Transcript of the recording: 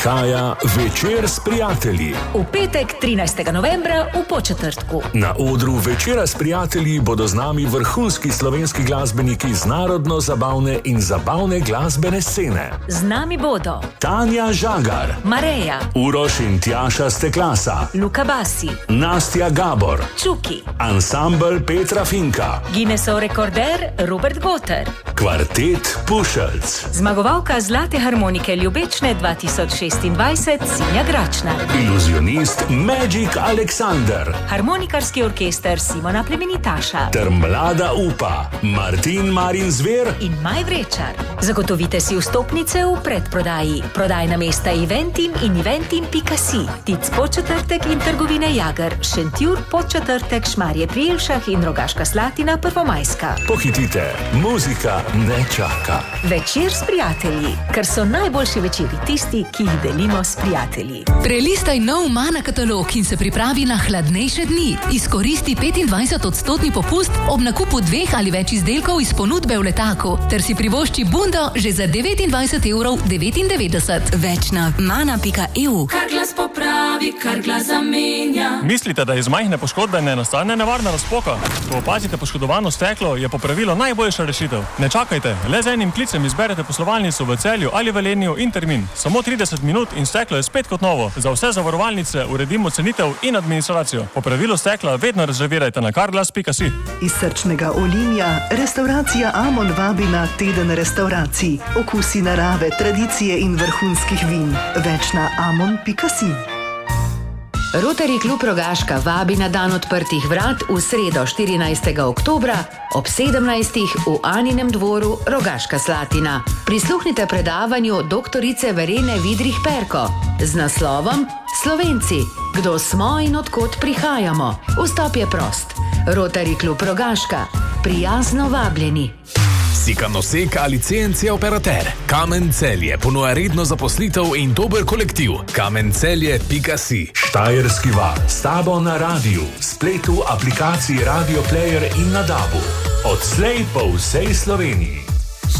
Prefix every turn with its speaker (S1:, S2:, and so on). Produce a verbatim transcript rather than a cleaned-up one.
S1: Prihaja Večer s prijatelji.
S2: V petek, trinajstega novembra v Podčetrtku.
S1: Na odru Večera s prijatelji bodo z nami vrhunski slovenski glasbeniki z narodno-zabavne in zabavne glasbene scene.
S2: Z nami bodo
S1: Tanja Žagar,
S2: Mareja,
S1: Uroš in Tjaša Steklasa,
S2: Luka Basi,
S1: Nastja Gabor,
S2: Čuki,
S1: ansambel Petra Finka,
S2: Guinnessov rekorder Robert Goter,
S1: kvartet Pušelc,
S2: zmagovalka Zlate harmonike Ljubečne dva tisoč šestindvajset Sinja Gračnar,
S1: iluzionist Magic Alexander,
S2: harmonikarski orkester Simona Plemenitaša
S1: ter mlada upa Martin Marin Zver
S2: in Maj Vrečar. Zagotovite si vstopnice v predprodaji. Prodajna mesta Eventim in eventim pika si, Tic Podčetrtek in trgovine Jager, Šentjur, Podčetrtek, Šmarje pri Jelšah in Rogaška Slatina, Prvomajska.
S1: Pohitite, muzika ne čaka.
S2: Večer s prijatelji, ker so najboljši večeri tisti, ki jih delimo s prijatelji.
S3: Prelistaj nov Mana katalog in se pripravi na hladnejše dni. Izkoristi petindvajset odstotni popust ob nakupu dveh ali več izdelkov iz ponudbe v letaku, ter si privošči bundo že za devetindvajset evrov devetindevetdeset. Več na mana pika e u.
S4: Kar glas popravi, kar glas zamenja.
S5: Mislite, da iz majhne poškodbe ne nastane nevarna razpoka? Ko opazite poškodovano steklo, je popravilo najboljša rešitev. Ne čakajte, le z enim klicem izberete poslovalnico v Celju ali Velenju in termin. Samo trideset minut in steklo je spet kot novo. Za vse zavarovalnice uredimo cenitev in administracijo. Popravilo stekla vedno rezervirajte na karglas pika si.
S6: Iz srčnega Olimja restauracija Amon vabi na teden restauracij. Okusi narave, tradicije in vrhunskih vin. Več na amon pika si.
S3: Rotary klub Rogaška vabi na dan odprtih vrat v sredo štirinajstega oktobra ob sedemnajstih v Aninem dvoru Rogaška Slatina. Prisluhnite predavanju doktorice Verene Vidrih Perko z naslovom Slovenci, kdo smo in odkot prihajamo. Vstop je prost. Rotary klub Rogaška. Prijazno vabljeni.
S7: Si kanosek ali C N C operater? Kamen Celje ponuja redno zaposlitev in dober kolektiv. kamencelje pika si.
S1: Štajerski val s tabo na radiju, spletu, aplikaciji Radio Player in na dabu. Odslej po vsej Sloveniji.